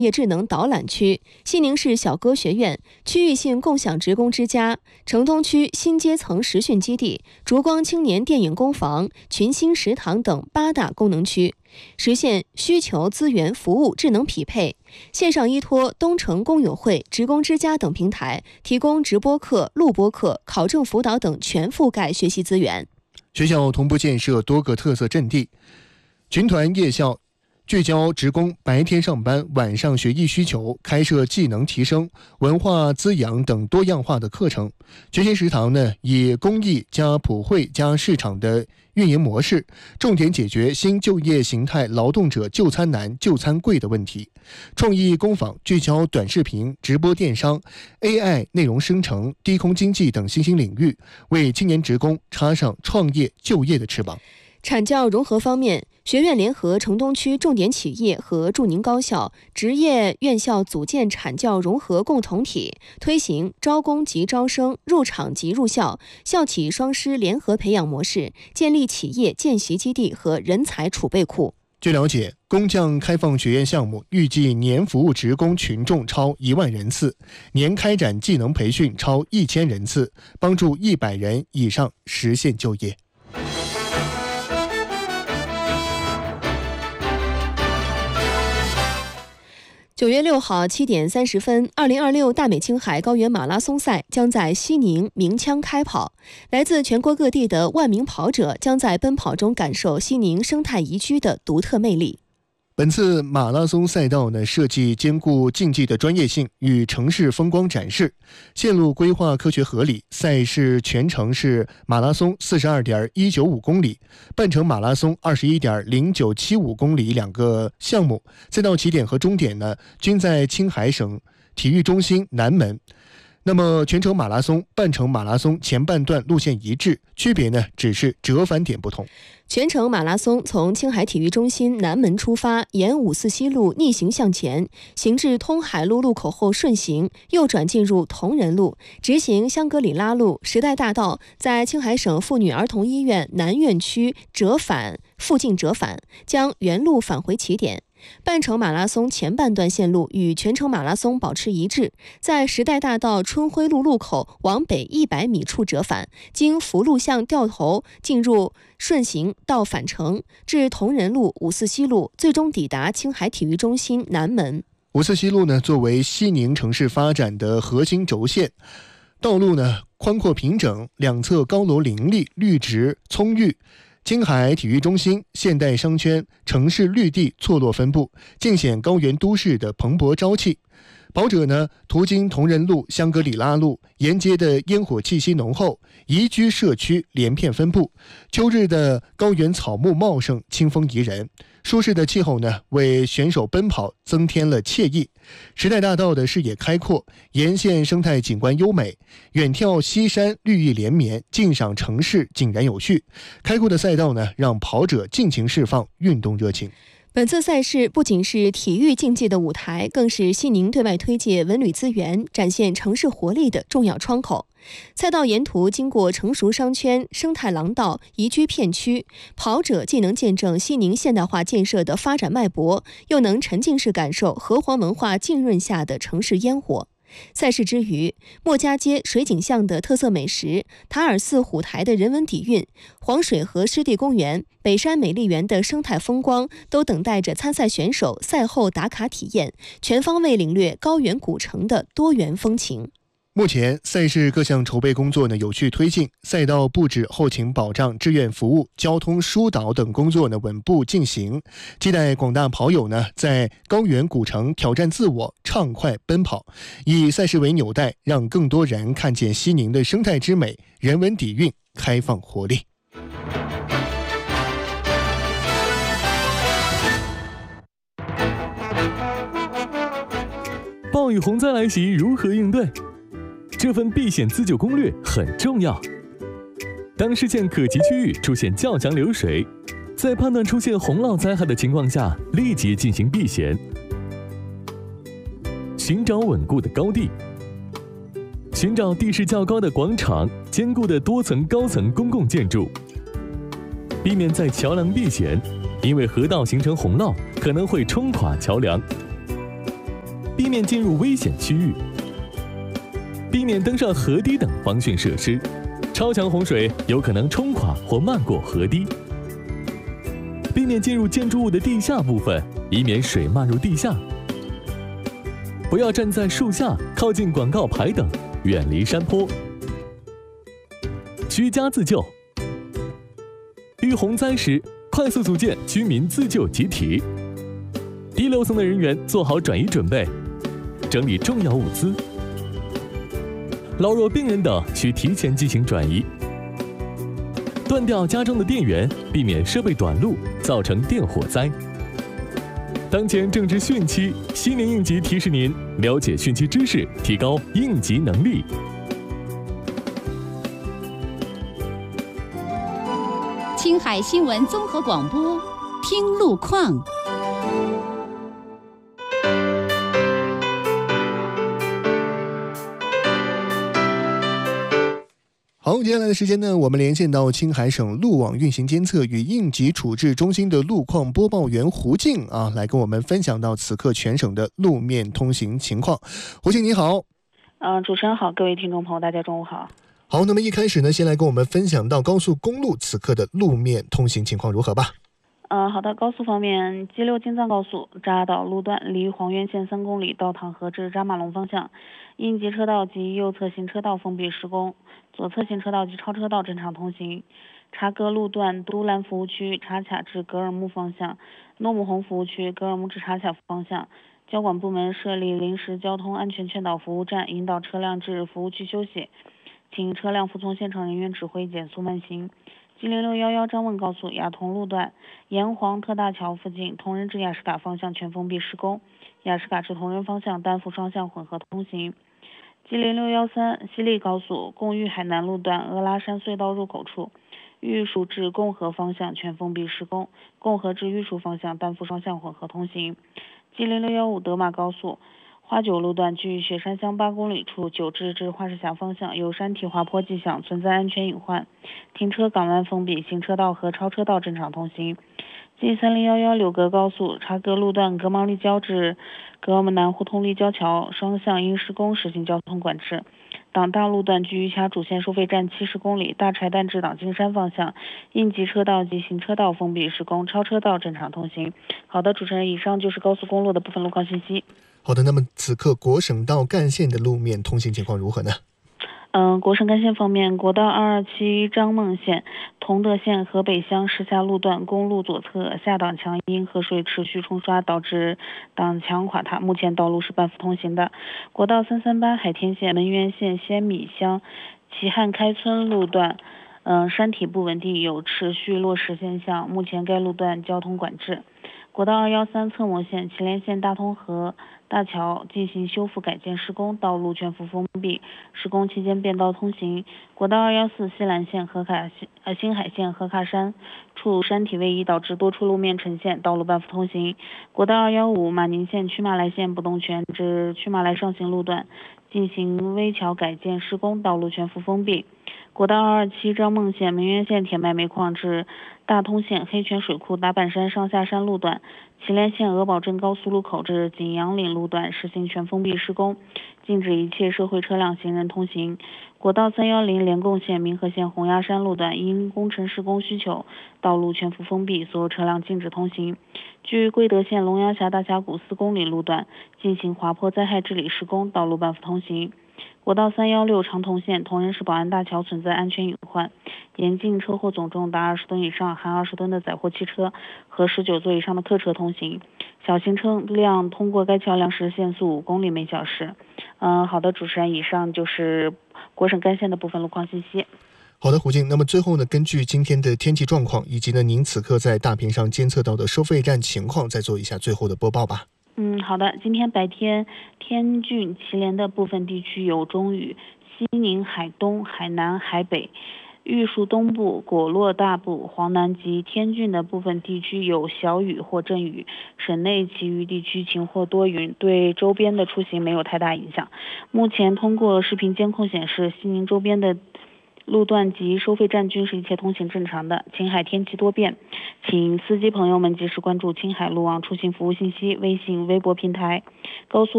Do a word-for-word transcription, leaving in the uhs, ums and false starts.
业智能导览区、西宁市小歌学院、区域性共享职工之家、城东区新阶层实训基地、烛光青年电影工房、群星食堂等八大功能区，实现需求资源服务智能匹配。线上依托东城工友会、职工之家等平台，提供直播课、录播课、考证辅导等全覆盖学习资源。 学校同步建设多个特色阵地，群团夜校聚焦职工白天上班、晚上学艺需求，开设技能提升、文化滋养等多样化的课程。全新食堂呢，以公益加普惠加市场的运营模式，重点解决新就业形态劳动者就餐难、就餐贵的问题。创意工坊聚焦短视频、直播电商、A I 内容生成、低空经济等新兴领域，为青年职工插上创业就业的翅膀。 产教融合方面，学院联合城东区重点企业和驻宁高校、职业院校组建产教融合共同体，推行招工即招生、入场即入校、校企双师联合培养模式，建立企业见习基地和人才储备库。 据了解，工匠开放学院项目预计年服务职工群众超一万人次，年开展技能培训超一千人次，帮助一百人以上实现就业。 九月六号七点三十分，二零二六大美青海高原马拉松赛将在西宁鸣枪开跑。来自全国各地的万名跑者将在奔跑中感受西宁生态宜居的独特魅力。 本次马拉松赛道呢，设计兼顾竞技的专业性与城市风光展示，线路规划科学合理，赛事全程是马拉松四十二点一九五公里，半程马拉松二十一点零九七五公里两个项目。赛道起点和终点呢，均在青海省体育中心南门。那么全程马拉松、半程马拉松前半段路线一致，区别呢只是折返点不同。 全程马拉松从青海体育中心南门出发，沿五四西路逆行向前，行至通海路路口后顺行，右转进入同仁路，直行香格里拉路、时代大道，在青海省妇女儿童医院南院区折返附近折返，将原路返回起点。半程马拉松前半段线路与全程马拉松保持一致，在时代大道春晖路路口往北一百米处折返，经福禄巷掉头进入顺行到返程，至同仁路、五四西路，最终抵达青海体育中心南门。 五四西路呢，作为西宁城市发展的核心轴线，道路呢宽阔平整，两侧高楼林立，绿植葱郁。青海体育中心现代商圈城市绿地错落分布，尽显高原都市的蓬勃朝气。跑者呢途经同仁路、香格里拉路，沿街的烟火气息浓厚，宜居社区连片分布。秋日的高原草木茂盛，清风宜人。舒适的气候呢，为选手奔跑增添了惬意。时代大道的视野开阔，沿线生态景观优美，远眺西山绿意连绵，近赏城市井然有序。开阔的赛道呢，让跑者尽情释放运动热情。 本次赛事不仅是体育竞技的舞台，更是西宁对外推介文旅资源、展现城市活力的重要窗口。赛道沿途经过成熟商圈、生态廊道、宜居片区，跑者既能见证西宁现代化建设的发展脉搏，又能沉浸式感受河湟文化浸润下的城市烟火。赛事之余，莫家街水景巷的特色美食、塔尔寺虎台的人文底蕴、黄水河湿地公园、北山美丽园的生态风光，都等待着参赛选手赛后打卡体验，全方位领略高原古城的多元风情。 目前赛事各项筹备工作呢有序推进，赛道布置、后勤保障、志愿服务、交通疏导等工作呢稳步进行。期待广大跑友呢在高原古城挑战自我，畅快奔跑，以赛事为纽带，让更多人看见西宁的生态之美、人文底蕴、开放活力。 暴雨洪灾来袭，如何应对？这份避险自救攻略很重要。当视线可及区域出现较强流水，在判断出现洪涝灾害的情况下，立即进行避险。寻找稳固的高地，寻找地势较高的广场、坚固的多层高层公共建筑，避免在桥梁避险，因为河道形成洪涝可能会冲垮桥梁。 避免进入危险区域，避免登上河堤等防汛设施。超强洪水有可能冲垮或漫过河堤，避免进入建筑物的地下部分，以免水漫入地下。不要站在树下、靠近广告牌等，远离山坡。居家自救，遇洪灾时，快速组建居民自救集体。低楼层的人员做好转移准备，整理重要物资。老弱病人等需提前进行转移。断掉家中的电源，避免设备短路，造成电火灾。当前正值汛期，西宁应急提示您了解汛期知识，提高应急能力。 青海新闻综合广播，听路况。 好，接下来的时间呢，我们连线到青海省路网运行监测与应急处置中心的路况播报员胡静啊，来跟我们分享到此刻全省的路面通行情况。胡静你好。 嗯、呃，主持人好，各位听众朋友，大家中午好。 好，那么一开始呢，先来跟我们分享到高速公路此刻的路面通行情况如何吧。 嗯、呃，好的，高速方面， G 六 京藏高速扎岛路段离黄源县三公里到塘河至扎马龙方向，应急车道及右侧行车道封闭施工，左侧行车道及超车道正常通行。察格路段都兰服务区察卡至格尔木方向，诺姆洪服务区格尔木至察卡方向，交管部门设立临时交通安全劝导服务站，引导车辆至服务区休息，请车辆服从现场人员指挥减速慢行。G 零六一一张汶高速雅同路段沿黄特大桥附近同仁至雅什嘎方向全封闭施工，雅什嘎至同仁方向单幅双向混合通行。G 零六一三西丽高速贡玉海南路段额拉山隧道入口处玉树至共和方向全封闭施工，共和至玉树方向单幅双向混合通行。G 零六一五德马高速花九路段距雪山乡八公里处九至至花石峡方向有山体滑坡迹象，存在安全隐患，停车港湾封闭，行车道和超车道正常通行。G 三零一一柳格高速察格路段格芒立交至格尔木南互通立交桥双向因施工实行交通管制。党大路段距余卡主线收费站七十公里，大柴旦至党金山方向应急车道及行车道封闭施工，超车道正常通行。好的，主持人，以上就是高速公路的部分路况信息。 好的，那么此刻国省道干线的路面通行情况如何呢？ 嗯、呃，国省干线方面，国道二二七张孟县同德县河北乡石峡路段公路左侧下挡墙因河水持续冲刷导致挡墙垮塌，目前道路是半幅通行的。国道三三八海天县门源县仙米乡齐汉开村路段嗯、呃，山体不稳定有持续落石现象，目前该路段交通管制。国道二一三侧磨县祁连县大通河大桥进行修复改建施工，道路全幅封闭，施工期间变道通行。国道二一四西兰县和卡呃新海县和卡山处山体位移导致多处路面呈现，道路半幅通行。国道二一五马宁县曲马来县不动泉至曲马来上行路段进行危桥改建施工，道路全幅封闭。国道二二七张孟县门源县铁脉煤矿至大通县黑泉水库达坂山上下山路段，祁连县鹅堡镇高速路口至景阳岭路段实行全封闭施工，禁止一切社会车辆行人通行。国道三一零连贡县民和县洪崖山路段因工程施工需求，道路全幅封闭，所有车辆禁止通行。距贵德县龙阳峡大峡谷四公里路段进行滑坡灾害治理施工，道路半幅通行。国道三一六长桐县同仁市宝安大桥存在安全隐患，严禁车货总重达二十吨以上含二十吨的载货汽车和十九座以上的客车通行，小型车辆通过该桥梁时限速五公里每小时。嗯，好的，主持人，以上就是国省干线的部分路况信息。 好的，胡静。那么最后呢，根据今天的天气状况以及呢您此刻在大屏上监测到的收费站情况，再做一下最后的播报吧。 嗯，好的。今天白天，天峻、祁连的部分地区有中雨，西宁、海东、海南、海北、玉树东部、果洛大部、黄南及天峻的部分地区有小雨或阵雨，省内其余地区晴或多云，对周边的出行没有太大影响。目前通过视频监控显示，西宁周边的路段及收费站均是一切通行正常的。青海天气多变，请司机朋友们及时关注青海路网出行服务信息微信、微博平台。高速